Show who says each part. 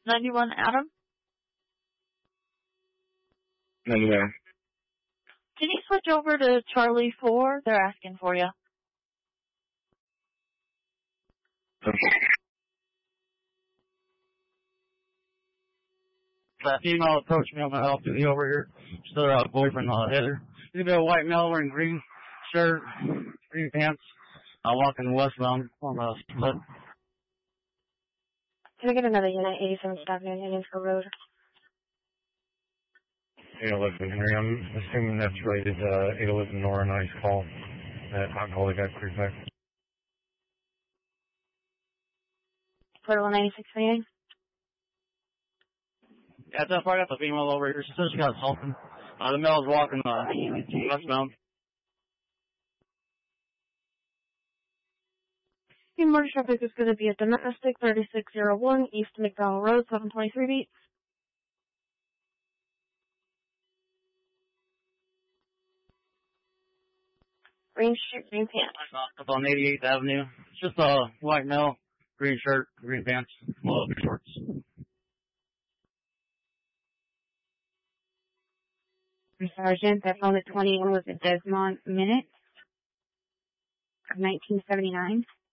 Speaker 1: 91 Adam?
Speaker 2: 91.
Speaker 1: Can you switch over to Charlie 4? They're asking for you.
Speaker 2: Okay.
Speaker 3: That female approached me on my off duty over here. She's her boyfriend, Heather. She's a white male wearing green shirt, green pants. Walking westbound on the split.
Speaker 4: Can I get another unit 87 staff in Indiansville Road?
Speaker 2: 811 Henry. I'm assuming that's rated 811 Nora Nice call at Holy God Creek back.
Speaker 4: Portable 9628.
Speaker 3: Yeah, that's why I got the female over here. She says she got assaulted. The male's walking westbound.
Speaker 4: The mortar traffic is going to be a domestic 3601 East McDonald Road, 723 beat. Green shirt, green pants.
Speaker 3: Up on 88th Avenue. It's just a white male, green shirt, green pants, low shorts.
Speaker 4: Sergeant, that phone at 21 was a Desmond Minute of 1979.